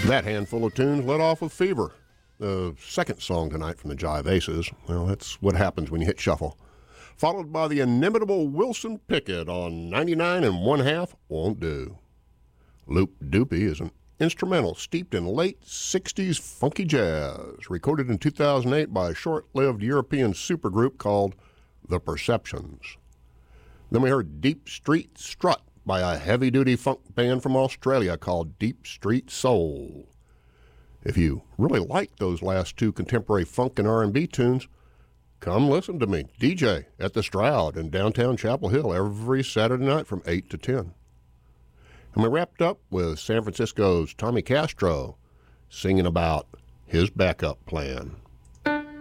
That handful of tunes led off with Fever, the second song tonight from the Jive Aces. Well, that's what happens when you hit shuffle. Followed by the inimitable Wilson Pickett on 99 and One Half Won't Do. Loop Doopy is an instrumental steeped in late 60s funky jazz, recorded in 2008 by a short-lived European supergroup called The Perceptions. Then we heard Deep Street Strut by a heavy-duty funk band from Australia called Deep Street Soul. If you really like those last two contemporary funk and R&B tunes, come listen to me, DJ, at the Stroud in downtown Chapel Hill every Saturday night from 8 to 10. And we wrapped up with San Francisco's Tommy Castro singing about his backup plan.